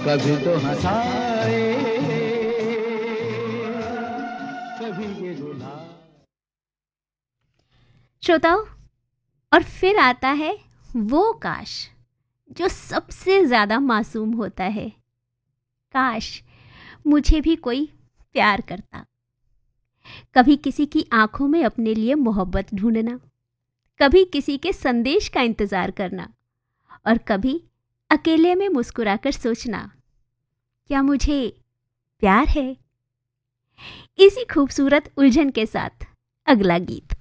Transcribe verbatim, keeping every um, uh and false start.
कभी तो हंसाए, कभी ये रुलाए। श्रोताओं, और फिर आता है वो काश जो सबसे ज्यादा मासूम होता है। काश मुझे भी कोई प्यार करता। कभी किसी की आंखों में अपने लिए मोहब्बत ढूंढना, कभी किसी के संदेश का इंतजार करना, और कभी अकेले में मुस्कुराकर सोचना, क्या मुझे प्यार है। इसी खूबसूरत उलझन के साथ अगला गीत।